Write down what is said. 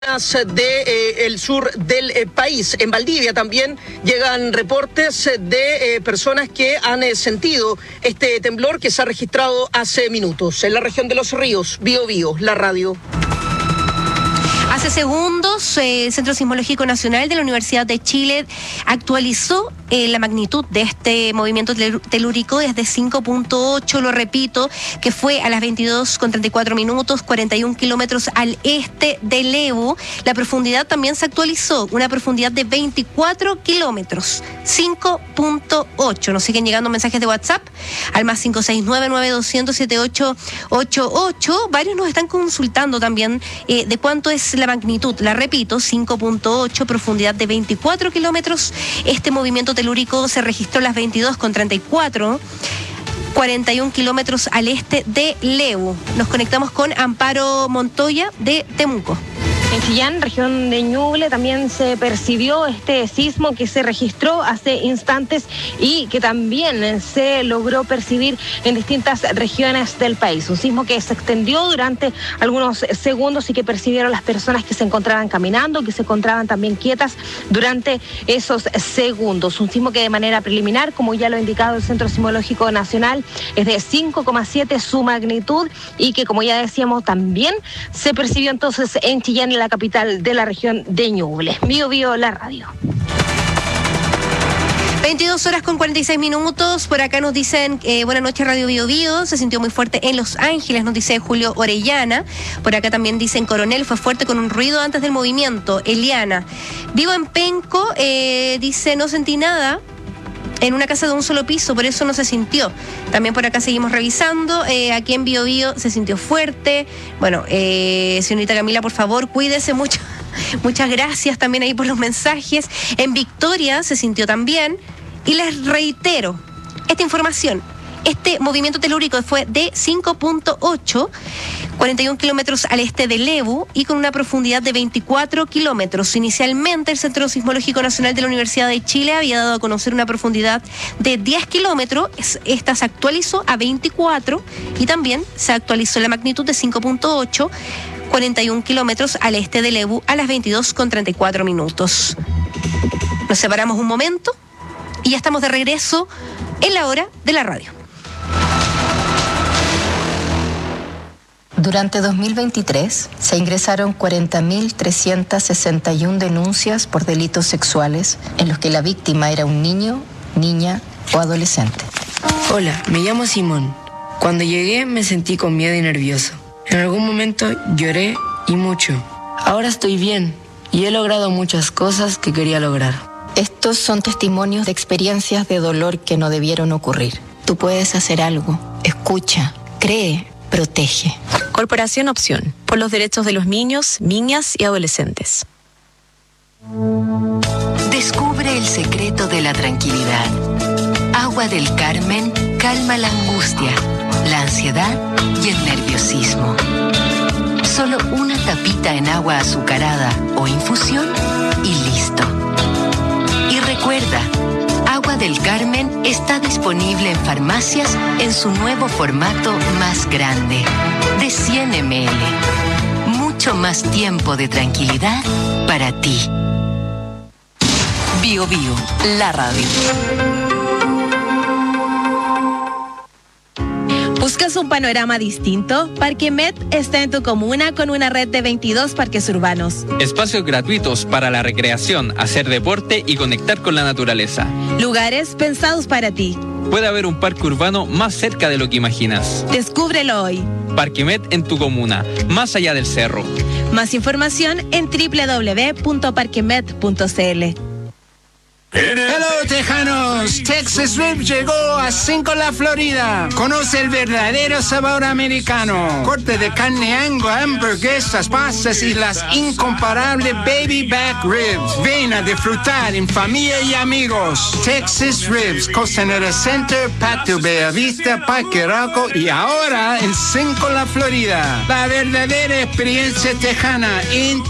del sur del país. En Valdivia también llegan reportes de personas que han sentido este temblor que se ha registrado hace minutos. En la región de Los Ríos, Biobío, la radio. Hace segundos, el Centro Sismológico Nacional de la Universidad de Chile actualizó la magnitud de este movimiento telúrico desde 5.8, lo repito, que fue a las 22:34, 41 kilómetros al este de Lebu. La profundidad también se actualizó, una profundidad de 24 kilómetros, 5.8. Nos siguen llegando mensajes de WhatsApp al más 569-9200-7888. Varios nos están consultando también de cuánto es la magnitud. La repito, 5.8, profundidad de 24 kilómetros. Este movimiento telúrico se registró a las 22:34, 41 kilómetros al este de Lebu. Nos conectamos con Amparo Montoya de Temuco. En Chillán, región de Ñuble, también se percibió este sismo que se registró hace instantes y que también se logró percibir en distintas regiones del país. Un sismo que se extendió durante algunos segundos y que percibieron las personas que se encontraban caminando, que se encontraban también quietas durante esos segundos. Un sismo que de manera preliminar, como ya lo ha indicado el Centro Sismológico Nacional, es de 5,7 su magnitud y que, como ya decíamos, también se percibió entonces en Chillán, en la capital de la región de Ñuble. Biobío, la radio. 22:46. Por acá nos dicen, buenas noches, Radio Biobío. Se sintió muy fuerte en Los Ángeles, nos dice Julio Orellana. Por acá también dicen Coronel, fue fuerte con un ruido antes del movimiento. Eliana. Vivo en Penco, dice, no sentí nada. En una casa de un solo piso, por eso no se sintió. También por acá seguimos revisando. Aquí en Biobío se sintió fuerte. Bueno, señorita Camila, por favor, cuídese mucho. Muchas gracias también ahí por los mensajes. En Victoria se sintió también. Y les reitero esta información. Este movimiento telúrico fue de 5.8, 41 kilómetros al este de Lebu y con una profundidad de 24 kilómetros. Inicialmente, el Centro Sismológico Nacional de la Universidad de Chile había dado a conocer una profundidad de 10 kilómetros. Esta se actualizó a 24 y también se actualizó la magnitud de 5.8, 41 kilómetros al este de Lebu a las 22:34. Nos separamos un momento y ya estamos de regreso en la hora de la radio. Durante 2023 se ingresaron 40.361 denuncias por delitos sexuales en los que la víctima era un niño, niña o adolescente. Hola, me llamo Simón. Cuando llegué me sentí con miedo y nervioso. En algún momento lloré y mucho. Ahora estoy bien y he logrado muchas cosas que quería lograr. Estos son testimonios de experiencias de dolor que no debieron ocurrir. Tú puedes hacer algo. Escucha, cree, protege. Corporación Opción, por los derechos de los niños, niñas y adolescentes. Descubre el secreto de la tranquilidad. Agua del Carmen calma la angustia, la ansiedad y el nerviosismo. Solo una tapita en agua azucarada o infusión y listo. Y recuerda, Agua del Carmen está disponible en farmacias en su nuevo formato más grande, de 100 ml. Mucho más tiempo de tranquilidad para ti. Biobío, la radio. ¿Buscas un panorama distinto? Parquemet está en tu comuna con una red de 22 parques urbanos. Espacios gratuitos para la recreación, hacer deporte y conectar con la naturaleza. Lugares pensados para ti. Puede haber un parque urbano más cerca de lo que imaginas. Descúbrelo hoy. Parquemet en tu comuna, más allá del cerro. Más información en www.parquemet.cl. Hello, tejanos. Texas Rib llegó a 5 La Florida. Conoce el verdadero sabor americano. Corte de carne Angus, hamburguesas, pastas y las incomparables baby back ribs. Ven a disfrutar en familia y amigos. Texas Ribs, Costanera Center, Patio Bellavista, Parque Arauco y ahora en 5 La Florida. La verdadera experiencia tejana en